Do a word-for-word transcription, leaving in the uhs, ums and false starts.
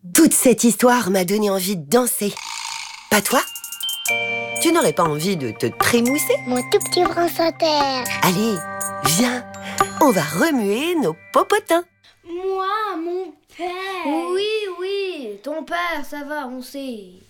Toute cette histoire m'a donné envie de danser. Pas toi? Tu n'aurais pas envie de te trémousser? Mon tout petit France Inter. Allez, viens, on va remuer nos popotins. Moi, mon père. Oui, oui, ton père, ça va, on sait.